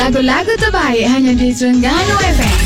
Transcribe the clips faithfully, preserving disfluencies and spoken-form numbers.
Lagu-lagu terbaik hanya di Terengganu F M.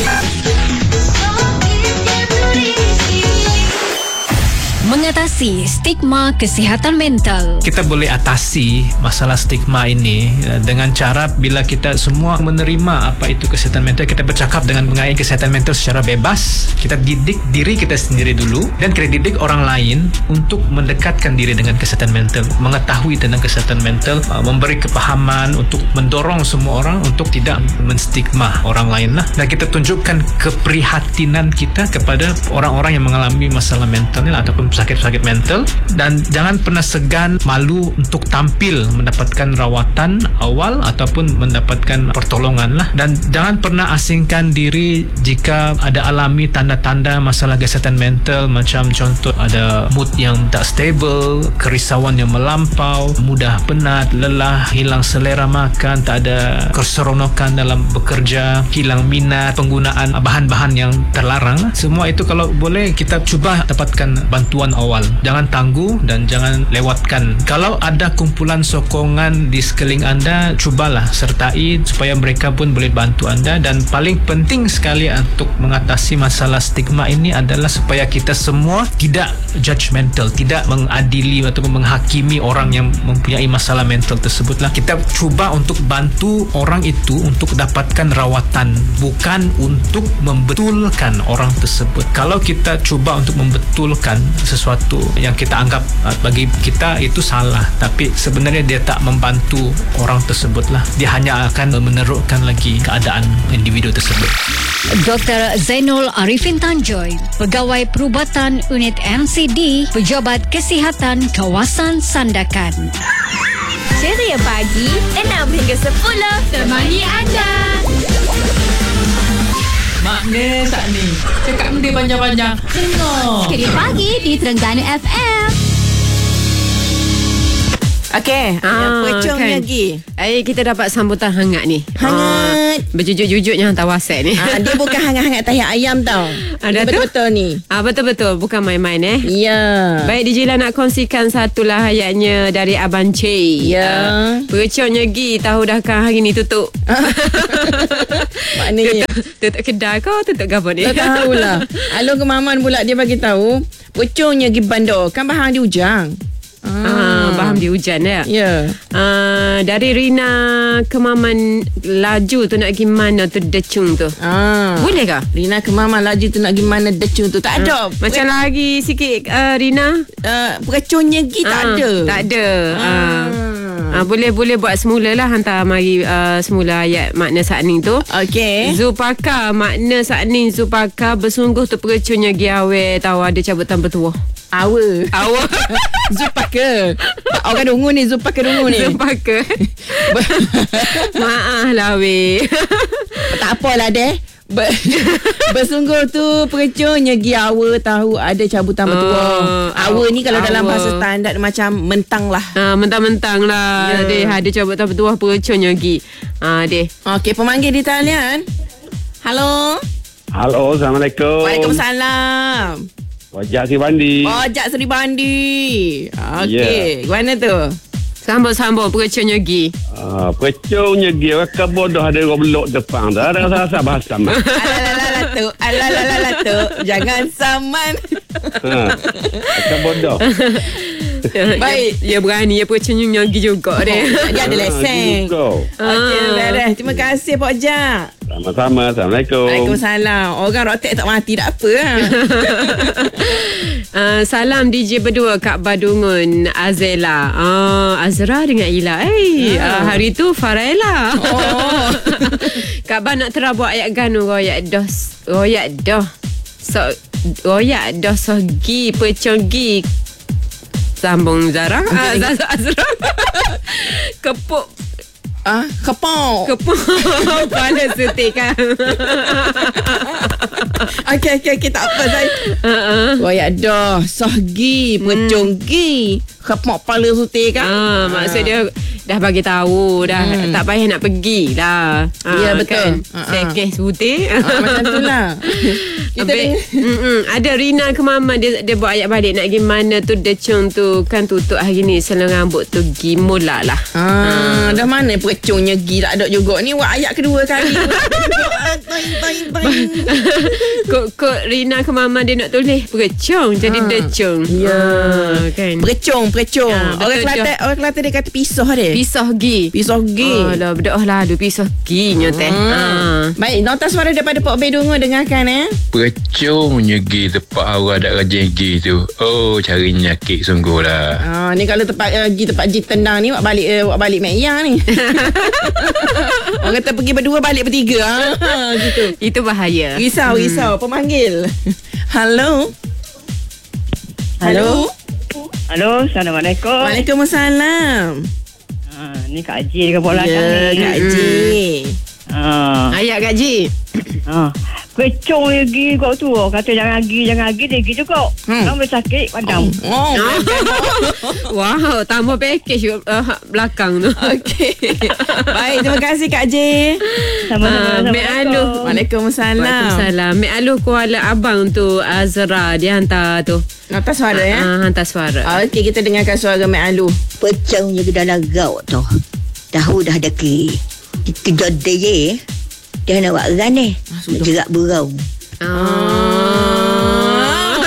Mengatasi stigma kesihatan mental. Kita boleh atasi masalah stigma ini dengan cara bila kita semua menerima apa itu kesihatan mental, kita bercakap dengan mengenai kesihatan mental secara bebas. Kita didik diri kita sendiri dulu dan kita didik orang lain untuk mendekatkan diri dengan kesihatan mental, mengetahui tentang kesihatan mental, memberi kepahaman untuk mendorong semua orang untuk tidak menstigma orang lain lah. Dan kita tunjukkan keprihatinan kita kepada orang-orang yang mengalami masalah mental ni ataupun sakit-sakit mental, dan jangan pernah segan malu untuk tampil mendapatkan rawatan awal ataupun mendapatkan pertolongan lah. Dan jangan pernah asingkan diri jika ada alami tanda-tanda masalah kesihatan mental, macam contoh ada mood yang tak stable, kerisauan yang melampau, mudah penat, lelah, hilang selera makan, tak ada keseronokan dalam bekerja, hilang minat, penggunaan bahan-bahan yang terlarang. Semua itu kalau boleh kita cuba dapatkan bantuan awal. Jangan tangguh dan jangan lewatkan. Kalau ada kumpulan sokongan di sekeliling anda, cubalah sertai supaya mereka pun boleh bantu anda. Dan paling penting sekali untuk mengatasi masalah stigma ini adalah supaya kita semua tidak judgmental, tidak mengadili ataupun menghakimi orang yang mempunyai masalah mental tersebutlah. Kita cuba untuk bantu orang itu untuk dapatkan rawatan, bukan untuk membetulkan orang tersebut. Kalau kita cuba untuk membetulkan sesuatu yang kita anggap bagi kita itu salah, tapi sebenarnya dia tak membantu orang tersebut lah. Dia hanya akan menerukkan lagi keadaan individu tersebut. Doktor Zainul Arifin Tanjoy, Pegawai Perubatan Unit M C D, Pejabat Kesihatan Kawasan Sandakan. Ceria pagi enam hingga sepuluh temani anda. Makna tak ni cakap benda panjang-panjang. Dengar Ceria pagi di Terengganu F M. Okey, Ah, pecong kan. lagi. Eh, kita dapat sambutan hangat ni. Hangat. Ah, berjujuk-jujuknya hantar WhatsApp ni. Ah, dia bukan hangat-hangat tayak ayam tau. Ada tu? Betul-betul ni. Ah, betul-betul. Bukan main-main eh. Ya. Baik, D J lah nak kongsikan satulah ayatnya dari Abang Cik. Ya. Uh, Percoknya Gi tahu dah kan hari ni tutup. Maknanya Tutup kedai kau, tutup apa ni? tak tahulah. Alung ke Maman pula dia bagi tahu, pecongnya pergi bandar. Kan bahang di ujang. Ah, faham di hujan ya. Ya. Ah, dari Rina ke Maman laju tu nak pergi mana tu decung tu. Ah. Boleh ke? Rina ke Maman laju tu nak pergi mana decung tu. Tak ada. Macam lagi sikit uh, Rina. Uh, Pecongnya pergi tak Ah, ada. Tak ada. Ah. Ah. Ah, boleh boleh buat semula lah, hantar mari uh, semula ayat makna sakning tu. Okey. Zupaka, makna sakning Zupaka bersungguh tu perecunya giawe tahu ada cabutan bertuah. Awa. Awak Zupaka. Orang dungu ni, Zupaka dungu ni. Zupaka. Maaf lah weh. Tak apalah deh. Ber, bersungguh tu perecungnya gi awa tahu ada cabutan bertuah. Oh, Awa ni kalau dalam awa. bahasa standard macam mentang lah. Ah, mentang-mentang lah. Ya. Deh, ada cabutan bertuah perecunya gi. Ah, deh. Okey, pemanggil di talian. Halo. Halo, Assalamualaikum. Waalaikumsalam. Wajak Sri Bandi. Ojak Seri Bandi. Ya. Okey, mana tu? Sambung-sambung perecunya gi. Uh, Pecongnya dia Raka bodoh ada orang belok depan tu. Ada rasa-rasa bahasa mak. Alalala tu. Alalala tu. Jangan saman. Ha. Raka bodoh. Baik. Ya, berani ya perecunya gi juga deh. Dia ada lesen. Okey, beres. Terima kasih Pak Ojak. Sama-sama. Assalamualaikum. Waalaikumsalam. Orang rotek tak mati tak apa lah. Uh, salam D J berdua Kak Badungun Azela, uh, Azra dengan Ila. Eh, uh, hari tu Farela. Oh. Kak Ba nak terah buat ayat ganu royak dos. Royak doh. So royak doh sogi peconggi. Sambung Zara. Uh, Zara Azra. Kepuk Ah, kepok. kepuk kepala sutikan. Okey, okey, okey. Tak apa, saya. Uh-uh. Royak dah. Sohgi. Peconggi. Kepok kepala suti kan. Ah, maksud dia dah bagi tahu dah hmm. tak payah nak pergi lah. Ya, betul. Kan? Ha, ha. Saya kes putih. Ah, macam tu lah. Kita Habis, ni- ada Rina ke Mama dia, dia buat ayat balik nak pergi mana tu decung tu kan tutup hari ni seleng rambut tu pergi mula lah. Ah, dah mana pecungnya gi tak ada juga ni buat ayat kedua kali. Toing toing toing. Kok kok Rina ke Mama dia nak tulis precung jadi Ha. decung. Ya. Ah, kan. Precung, precung. Ah, betul, Orang Kelantan, orang Kelantan dia kata pisah dia. Pisah gi. Pisah gi. Oh lah berdoa lah ada pisah gi nya teh. Hmm. Ah. Baik, nota suara daripada Pok Bedungo dengarkan eh. Pecung nyegi tempat awak ada rajin gi tu. Oh, cari nyakit sungguh lah. Ah, ni kalau tempat uh, gi tempat ji tendang ni buat balik uh, buat balik Mek Yang ni. Orang kata pergi berdua balik bertiga. Ah, gitu. Itu bahaya. Risau, risau. Pemanggil. Halo. Halo. Halo, Assalamualaikum. Waalaikumsalam. Ha, ni Kak Haji dekat bola Ya, Kak Haji. Ha. Ayat Kak Ji. Ha. Pecung lagi kau tu. Kata jangan pergi, jangan pergi, dia pergi juga. Hmm. Kamu boleh sakit, padam. Oh, Wow, tambah package uh, belakang tu. okey. Baik, terima kasih Kak J. Sama-sama. Ah, Mek Aluh. Waalaikumsalam. Waalaikumsalam. Mek Aluh Kuala Abang tu Azra dia hantar tu. Nota suara ya. Ah, hantar suara. Okey, kita dengarkan suara Mek Alu. Pecang je ke dalam gaut tu. Tahu dah deki. Kita dia. Dia nak buat ran ni. Nak jerak berau. Ah.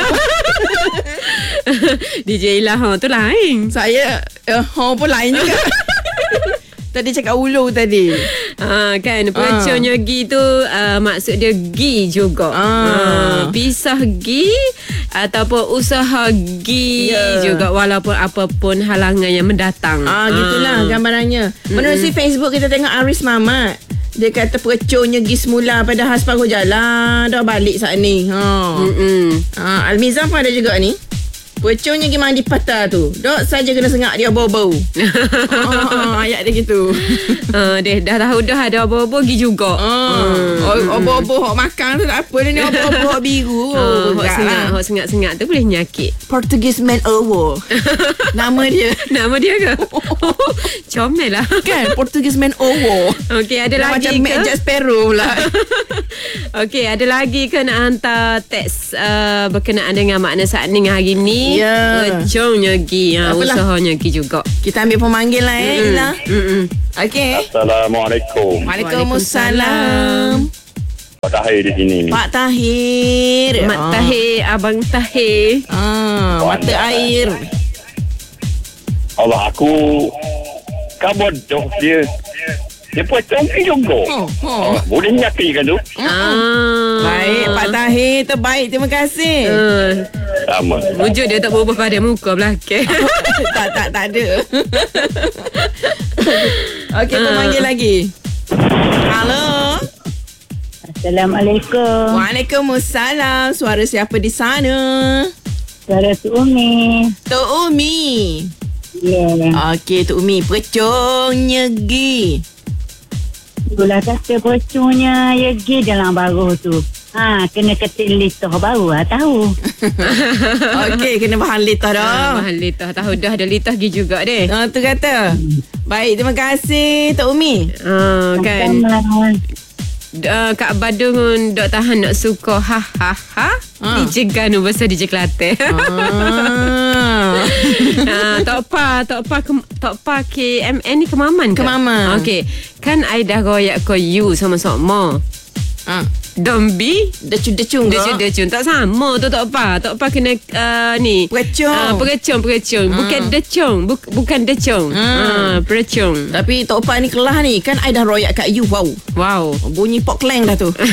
D J Ilham tu lain. Saya uh, oh pun lain juga. Tadi cakap ulu tadi. Ah, kan perecungnya gi tu uh, maksud dia gi juga. Ah. Ah, pisah gi ataupun usaha gi Ya. juga walaupun apapun halangan yang mendatang. Ah, gitulah gambarannya. Menerusi Facebook kita tengok Aris Mamat. Dia kata perecungnya gi semula padahal separuh jalan dah balik saat ni. Ha. Hmm. Ah, Almizan pun ada juga ni. Pecungnya gi mandi patah tu. Dok saja kena sengak dia bau-bau. ah, ayat dia gitu. Ah, dia dah tahu dah ada apa-apa gi juga. Ah, hmm. Obo-obo hok makan tu tak apa ni obo-obo hok biru. Ah, hok berat sengat, lah. hok sengat-sengat tu boleh nyakit. Portugese man over. Nama dia. Nama dia ke? Comel lah. Kan Portugese man over. Okey, ada Dah lagi macam ke? Jack Sparrow pula. Okey, ada lagi ke nak hantar teks uh, berkenaan dengan makna saat ni hari ni? Ya. Pecungnya gi, ha, Apalah. usahanya gi juga. Kita ambil pemanggil lah eh, Ila. Mm-mm. Okey. Assalamualaikum. Waalaikumsalam. Pak Tahir di sini. Pak Tahir. Mak Tahir, Abang Tahir. Ah, mata air. Allah, aku kabodoh dia. Dia pecung juga. Oh, oh. Boleh nyakit kan tu? Ah. Baik, Pak Tahir. Terbaik. Terima kasih. Uh, Sama. wujud dia tak berubah pada muka belakang. tak, tak, tak ada. Okey, pemanggil lagi. Halo. Assalamualaikum. Waalaikumsalam. Suara siapa di sana? Suara tu Umi. Tok Umi. Ya. Yeah. Okey, Tok Umi. Pecungnya gi. Itulah kata pecungnya ya pergi dalam baru tu. Ha, kena ketik litah baru lah tahu. Okey, kena bahan litah dah. Ah, mahal litah. Tahu dah ada litah gi juga deh. Ah, tu kata. Baik, terima kasih Tok Umi. Ah, kan. Sama-sama. Uh, Kak Badung dok tahan nak suka ha ha ha. Ah. D J Ganu bahasa D J Kelantan. Ah. Ah, Tok Pa, Tok Pa, ke, Tok Pa K M N ni Kemaman ke? Kemaman. Okey. Kan I dah royak ko you sama-sama. Ah. Dombi Decung-decung ke? Decung-decung tak sama tu Tok Pa. Tok Pa kena uh, ni Perecung. uh, Perecung Perecung Ah. Bukan decung Buk, Bukan decung Ah. uh, Perecung. Tapi Tok Pa ni kelah ni. Kan I dah royak kat you. Wow. Wow. Bunyi pok kleng dah tu.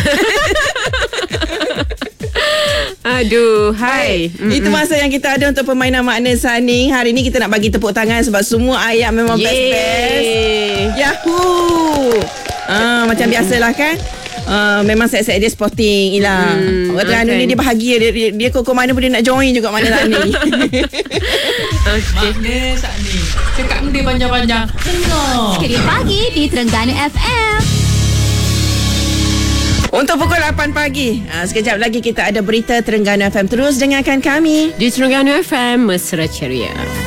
Aduh, hai. Itu masa yang kita ada untuk permainan makna saning. Hari ni kita nak bagi tepuk tangan sebab semua ayat memang best-best. Yahoo! Ah, macam biasalah kan? Uh, memang set-set dia sporting Ila. Hmm, Orang Terengganu okay. ni dia bahagia. Dia, dia, dia kok mana pun dia nak join juga makna saning. Okey. Makna saat ni. Cakap dia panjang-panjang. Dengar. Kerja pagi di Terengganu F M. Untuk pukul lapan pagi, uh, sekejap lagi kita ada berita Terengganu F M. Terus dengarkan kami Di Terengganu F M Mesra Ceria.